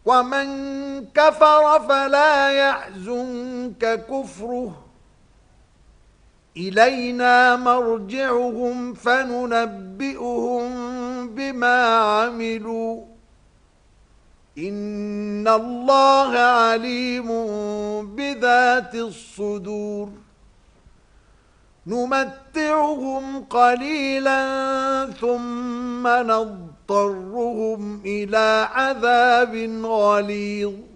ومن كفر فلا يحزنك كفره إلينا مرجعهم فننبئهم بما عملوا إن الله عليم بذات الصدور نمتعهم قليلا ثم نضطرهم إلى عذاب غليظ